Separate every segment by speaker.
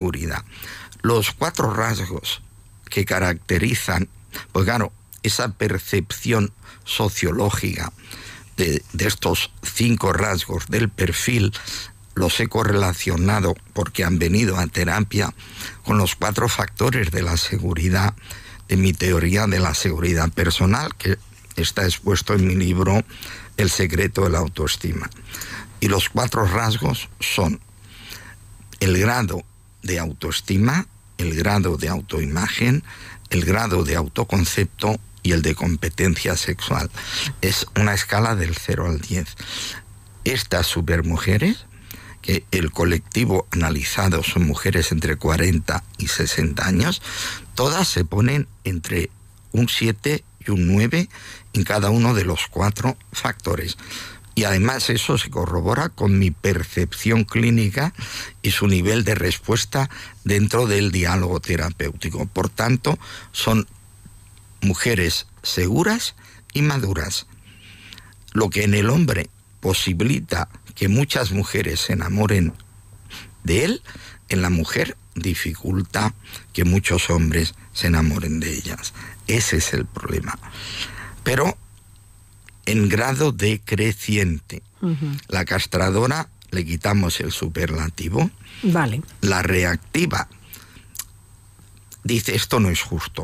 Speaker 1: seguridad. Los 4 rasgos que caracterizan, pues claro, esa percepción sociológica de estos 5 rasgos del perfil, los he correlacionado porque han venido a terapia con los 4 factores de la seguridad, de mi teoría de la seguridad personal, que está expuesto en mi libro El secreto de la autoestima. Y los 4 rasgos son el grado de autoestima, el grado de autoimagen, el grado de autoconcepto y el de competencia sexual. Es una escala del 0 al 10. Estas supermujeres, que el colectivo analizado son mujeres entre 40 y 60 años, todas se ponen entre un 7 y un 9 en cada uno de los 4 factores. Y además eso se corrobora con mi percepción clínica y su nivel de respuesta dentro del diálogo terapéutico. Por tanto, son mujeres seguras y maduras. Lo que en el hombre posibilita que muchas mujeres se enamoren de él, en la mujer dificulta que muchos hombres se enamoren de ellas. Ese es el problema. Pero en grado decreciente. La castradora le quitamos el superlativo.
Speaker 2: Vale.
Speaker 1: La reactiva dice esto no es justo,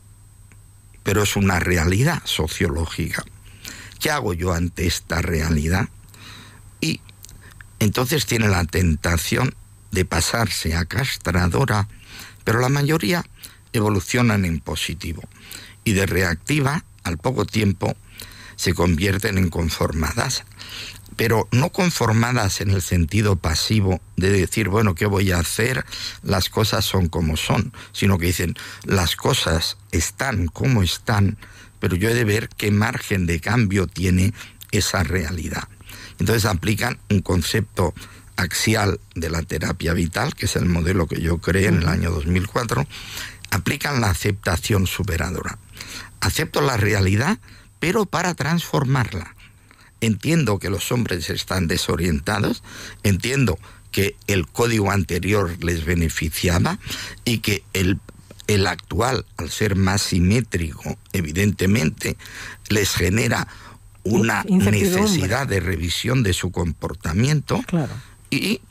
Speaker 1: pero es una realidad sociológica. ¿Qué hago yo ante esta realidad? Y entonces tiene la tentación de pasarse a castradora, pero la mayoría evolucionan en positivo. Y de reactiva, al poco tiempo, se convierten en conformadas, pero no conformadas en el sentido pasivo de decir, bueno, ¿qué voy a hacer? Las cosas son como son, sino que dicen, las cosas están como están, pero yo he de ver qué margen de cambio tiene esa realidad. Entonces aplican un concepto axial de la terapia vital, que es el modelo que yo creé en el año 2004, aplican la aceptación superadora. Acepto la realidad, pero para transformarla. Entiendo que los hombres están desorientados, entiendo que el código anterior les beneficiaba y que el actual, al ser más simétrico, evidentemente, les genera una necesidad de revisión de su comportamiento.
Speaker 2: Claro.
Speaker 1: Y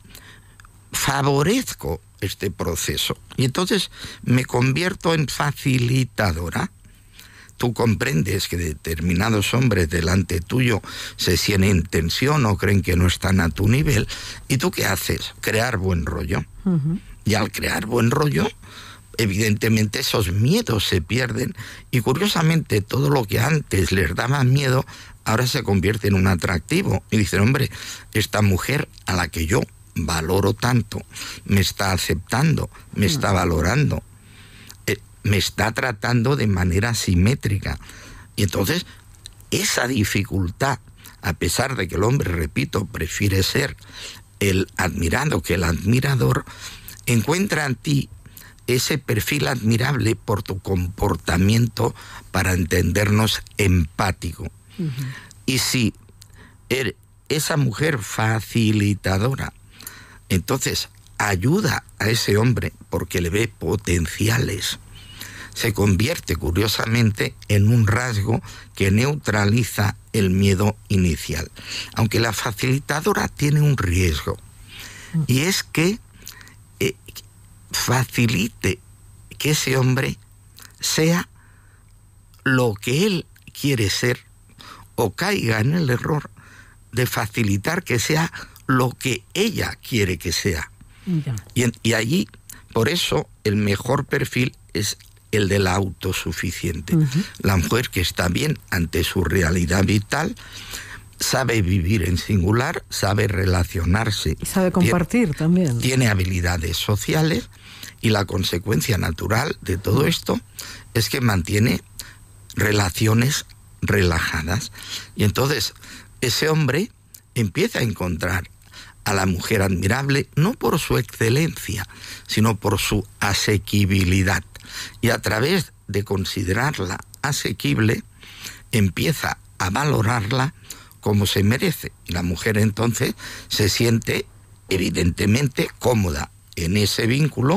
Speaker 1: favorezco este proceso. Y entonces me convierto en facilitadora. Tú comprendes que determinados hombres delante tuyo se sienten en tensión o creen que no están a tu nivel. ¿Y tú qué haces? Crear buen rollo. Y al crear buen rollo, evidentemente esos miedos se pierden. Y curiosamente, todo lo que antes les daba miedo, ahora se convierte en un atractivo. Y dicen, hombre, esta mujer a la que yo valoro tanto, me está aceptando, me está valorando, me está tratando de manera simétrica. Y entonces, esa dificultad, a pesar de que el hombre, repito, prefiere ser el admirado que el admirador, encuentra en ti ese perfil admirable por tu comportamiento, para entendernos, empático. Y si esa mujer facilitadora, entonces ayuda a ese hombre porque le ve potenciales, se convierte curiosamente en un rasgo que neutraliza el miedo inicial. Aunque la facilitadora tiene un riesgo, y es que facilite que ese hombre sea lo que él quiere ser, o caiga en el error de facilitar que sea lo que ella quiere que sea. Y allí, por eso, el mejor perfil es el de la autosuficiente. La mujer que está bien ante su realidad vital, sabe vivir en singular, sabe relacionarse.
Speaker 2: Y sabe compartir también.
Speaker 1: Tiene habilidades sociales, y la consecuencia natural de todo esto es que mantiene relaciones relajadas. Y entonces ese hombre empieza a encontrar a la mujer admirable no por su excelencia, sino por su asequibilidad. Y a través de considerarla asequible, empieza a valorarla como se merece. Y la mujer entonces se siente evidentemente cómoda en ese vínculo,